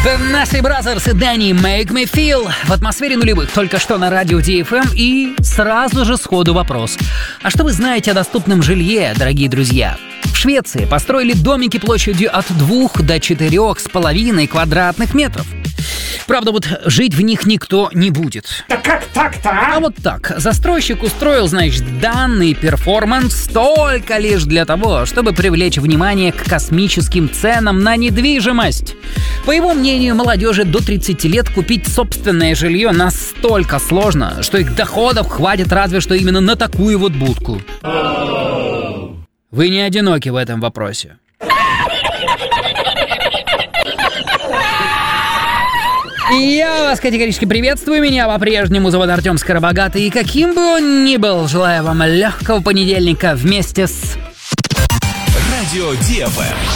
The Nasty Brothers и Danny Make Me Feel в атмосфере нулевых только что на радио DFM. И сразу же сходу вопрос. А что вы знаете о доступном жилье, дорогие друзья? В Швеции построили домики площадью от 2 до 4,5 квадратных метров. Правда, вот жить в них никто не будет. Да как так-то, а? А вот так. Застройщик устроил, значит, данный перформанс только лишь для того, чтобы привлечь внимание к космическим ценам на недвижимость. По его мнению, молодежи до 30 лет купить собственное жилье настолько сложно, что их доходов хватит разве что именно на такую вот будку. Вы не одиноки в этом вопросе. Я вас категорически приветствую, меня по-прежнему зовут Артем Скоробогатый, и каким бы он ни был, желаю вам легкого понедельника вместе с... Радио DFM.